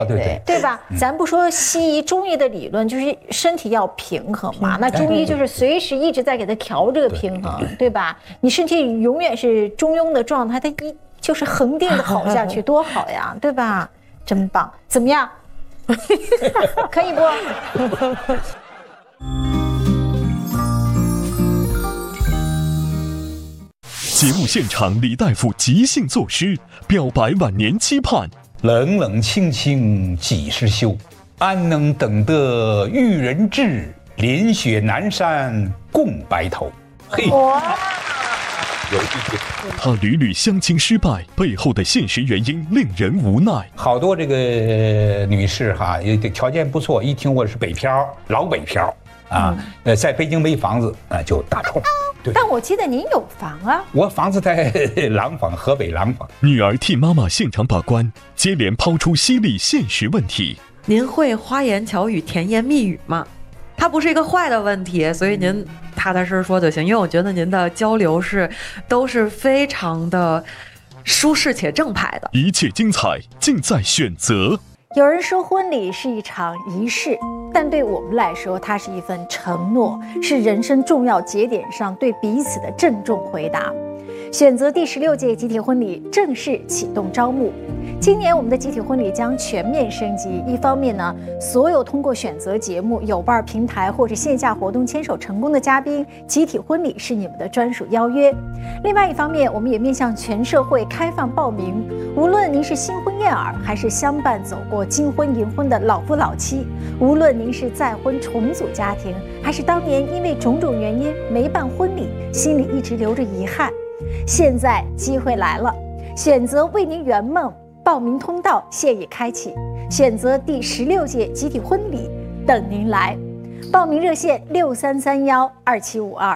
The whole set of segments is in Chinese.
对吧？咱不说西医、中医的理论，就是身体要平衡嘛。那中医就是随时一直在给它调这个平衡，对吧？你身体永远是中庸的状态，它就是恒定的好下去，多好呀，对吧？真棒，怎么样？可以不？ 节目现场，李大夫即兴作诗，表白晚年期盼。 冷冷清清几时休？安能等得玉人至？临雪南山共白头。嘿，有意思。 他屡屡相亲失败背后的现实原因令人无奈。 好多这个女士哈，也条件不错，一听我是北漂，老北漂啊，在北京没房子就大冲。 但我记得您有房啊， 我房子在廊坊，河北廊坊。 女儿替妈妈现场把关，接连抛出犀利现实问题。 您会花言巧语、甜言蜜语吗？它不是一个坏的问题，所以您踏踏实实说就行。因为我觉得您的交流都是非常的舒适且正派的。 一切精彩尽在选择。 有人说婚礼是一场仪式，但对我们来说，它是一份承诺，是人生重要节点上对彼此的郑重回答。选择第16届集体婚礼正式启动招募。今年我们的集体婚礼将全面升级，一方面呢，所有通过选择节目、有伴平台或者线下活动牵手成功的嘉宾，集体婚礼是你们的专属邀约。另外一方面，我们也面向全社会开放报名，无论您是新婚燕尔，还是相伴走过金婚银婚的老夫老妻，无论您是再婚重组家庭，还是当年因为种种原因没办婚礼，心里一直留着遗憾，现在机会来了，选择为您圆梦。报名通道现已开启，选择第16届集体婚礼等您来。报名热线63312752。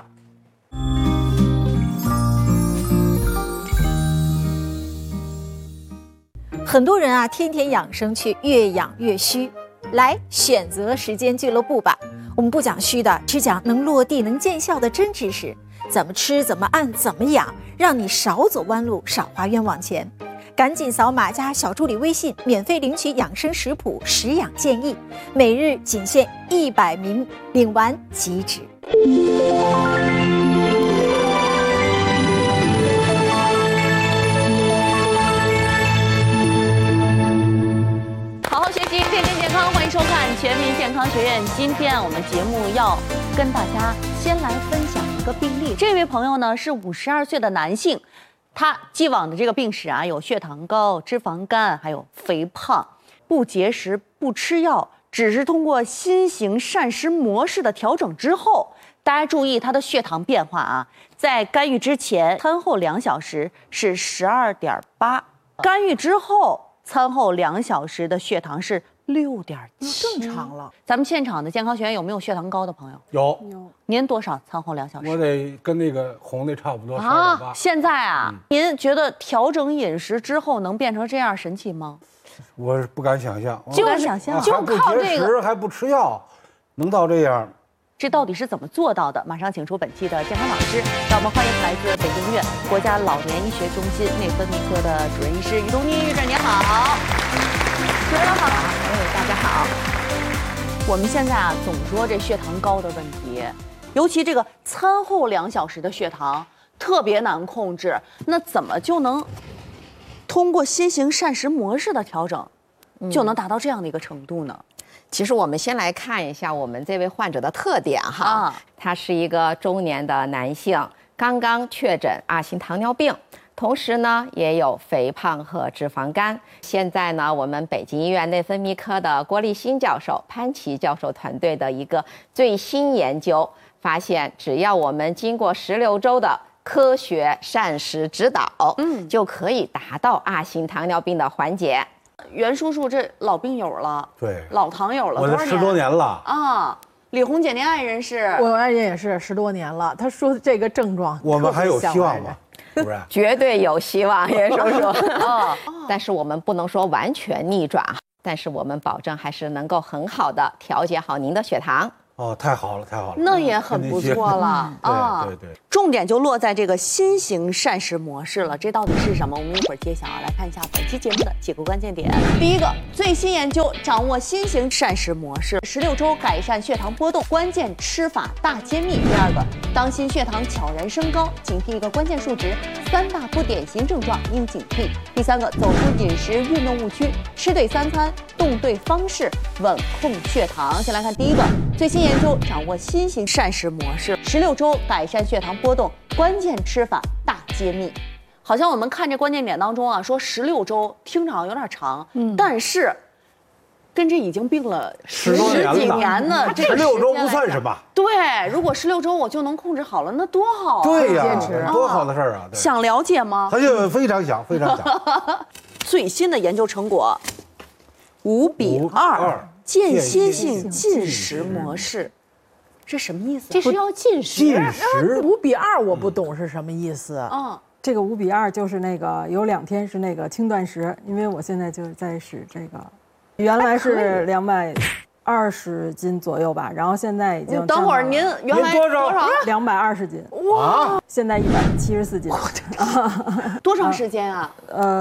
很多人啊，天天养生却越养越虚。来选择时间俱乐部吧，我们不讲虚的，只讲能落地、能见效的真知识。怎么吃，怎么按，怎么养，让你少走弯路，少花冤枉钱。赶紧扫码加小助理微信，免费领取养生食谱、食养建议，每日仅限100名，领完即止。 好好学习，天天健康，欢迎收看全民健康学院。今天我们节目要跟大家先来分享一个病例。这位朋友呢是52岁的男性。他既往的这个病史啊，有血糖高、脂肪肝，还有肥胖，不节食、不吃药，只是通过新型膳食模式的调整之后，大家注意他的血糖变化啊，在干预之前，餐后2小时是12.8，干预之后，餐后2小时的血糖是6.7， 正常了。 咱们现场的健康学院有没有血糖高的朋友？ 有。 您多少？餐后2小时？ 我得跟那个红的差不多啊。现在啊，您觉得调整饮食之后能变成这样神奇吗？ 我是不敢想象。 就是想象， 就靠这个，还不吃药，能到这样？ 这到底是怎么做到的？马上请出本期的健康老师，让我们欢迎来自北京医院国家老年医学中心内分泌科的主任医师于东妮医生，您好。主任好，大家好。我们现在啊，总说这血糖高的问题，尤其这个餐后2小时的血糖特别难控制，那怎么就能通过新型膳食模式的调整，就能达到这样的一个程度呢？ 其实我们先来看一下我们这位患者的特点哈，他是一个中年的男性，刚刚确诊2型糖尿病，同时呢也有肥胖和脂肪肝。现在呢，我们北京医院内分泌科的郭立新教授、潘琦教授团队的一个最新研究发现，只要我们经过16周的科学膳食指导，就可以达到2型糖尿病的缓解。 袁叔叔这老病友了， 对， 老糖友了， 我这10多年了啊。李红姐，您爱人是？ 我爱人也是10多年了。他说这个症状， 我们还有希望吗？是不是？ 绝对有希望，袁叔叔。但是我们不能说完全逆转，但是我们保证还是能够很好的调节好您的血糖。 哦，太好了，太好了， 那也很不错了啊！ 对， 重点就落在这个新型膳食模式了，这到底是什么？我们一会儿揭晓啊！来看一下本期节目的几个关键点。第一个，最新研究掌握新型膳食模式，16周改善血糖波动，关键吃法大揭秘。第二个，当心血糖悄然升高，警惕一个关键数值，3大不典型症状应警惕。第三个，走出饮食运动误区，吃对3餐，动对方式，稳控血糖。先来看第一个，最新研究掌握新型膳食模式，16周改善血糖波动，关键吃法大揭秘。好像我们看这关键点当中啊，说16周听着好像有点长，但是跟这已经病了十几年的这个 16周不算什么。 对，如果16周我就能控制好了，那多好啊！ 对呀， 坚持多好的事儿啊！对， 想了解吗？ 他就非常想，非常想。 最新的研究成果，5:2间歇性进食模式，这什么意思？ 这是要进食。 进食 5:2，我不懂是什么意思。 这个5:2就是那个有2天是那个轻断食，因为我现在就在使这个，原来是220斤左右吧，然后现在已经等会儿您原来多少 ？220斤。哇！现在174斤。 多长时间啊？